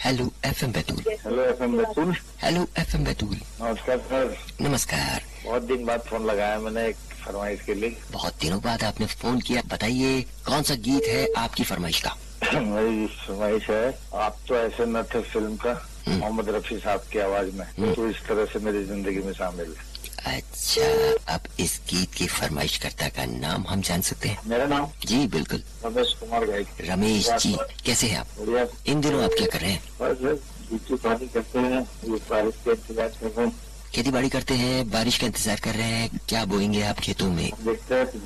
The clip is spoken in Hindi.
Hello FM Betul. Hello FM Betul. Hello FM Betul. नमस्कार सर। नमस्कार। बहुत दिन बाद फोन लगाया मैंने एक फरमाइश के लिए। बहुत दिनों बाद आपने फोन किया, बताइए कौन सा गीत है आपकी फरमाइश का? मेरी फरमाइश है आप तो ऐसे न थे फिल्म का, मोहम्मद रफी साहब की आवाज में, तो इस तरह से मेरी जिंदगी में शामिल है। अच्छा, अब इस गीत की फरमाइशकर्ता का नाम हम जान सकते हैं? मेरा नाम? जी बिल्कुल। रमेश कुमार भाई। रमेश जी, कैसे हैं आप? बढ़िया। इन दिनों आप क्या कर रहे हैं? बस खेती बाड़ी करते हैं, ये बारिश के इंतजार कर रहे हैं। खेती बाड़ी करते हैं, बारिश का इंतजार कर रहे हैं। क्या बोएंगे आप खेतों में? देखते हैं